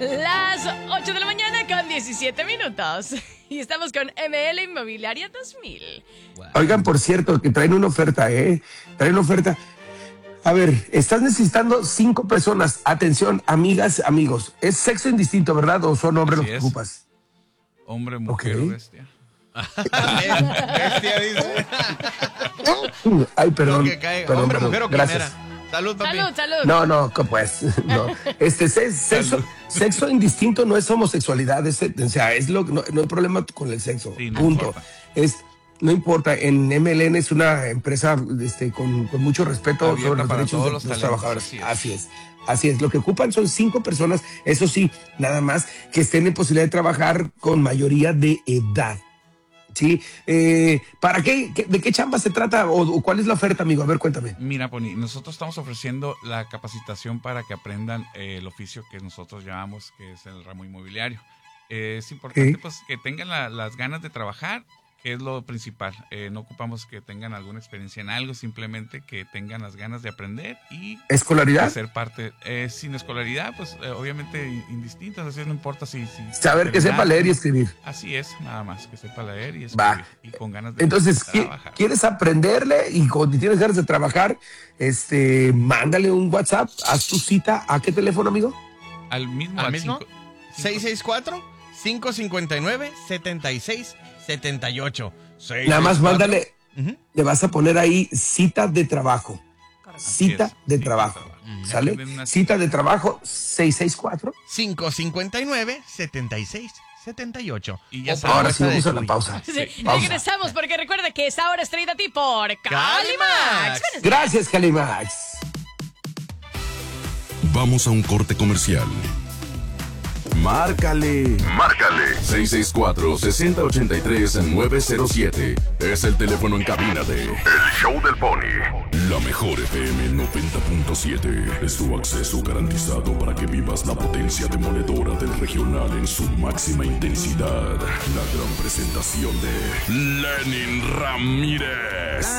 Las 8 de la mañana con 17 minutos. Y estamos con ML Inmobiliaria 2000. Wow. Oigan, por cierto, que traen una oferta, Traen una oferta. A ver, estás necesitando 5 personas. Atención, amigas, amigos. Es sexo indistinto, ¿verdad? ¿O son hombres los que ocupas? Hombre, mujer o bestia. Bestia, dice. Ay, perdón. Que caiga. Perdón, Hombre, perdón. mujer o Gracias. quimera. Salud, papi. Salud. No, pues, no. Sexo indistinto no es homosexualidad, o sea, no hay problema con el sexo. Sí, no punto. importa. No importa. En MLN es una empresa con mucho respeto Abierta sobre los para derechos todos de los los talentos, trabajadores. Así es. Lo que ocupan son 5 personas, eso sí, nada más que estén en posibilidad de trabajar con mayoría de edad. Sí, ¿para qué? ¿De qué chamba se trata o cuál es la oferta, amigo? A ver, cuéntame. Mira, Pony, nosotros estamos ofreciendo la capacitación para que aprendan el oficio que nosotros llamamos, que es el ramo inmobiliario. Es importante pues que tengan las ganas de trabajar, que es lo principal. No ocupamos que tengan alguna experiencia en algo, simplemente que tengan las ganas de aprender y ¿Escolaridad? ser parte. Sin escolaridad, pues obviamente indistintas, así no importa si saber que sepa leer y escribir. Así es, nada más, que sepa leer y escribir. Va. Y con ganas de Entonces, trabajar. ¿quieres aprenderle? Y cuando tienes ganas de trabajar, mándale un WhatsApp, haz tu cita. ¿A qué teléfono, amigo? ¿Al mismo? 664-559-7678. Nada más mándale, le vas a poner ahí cita de trabajo. Cita de trabajo. ¿Sale? Cita de trabajo 664. 559-7678. Y ya Ahora sí vamos a la pausa. Sí, regresamos porque recuerda que esta hora es traída a ti por Calimax. Gracias, Calimax. Vamos a un corte comercial. Márcale 664-6083-907. Es el teléfono en cabina de El Show del Pony. La mejor FM 90.7 es tu acceso garantizado para que vivas la potencia demoledora del regional en su máxima intensidad. La gran presentación de Lenin Ramírez.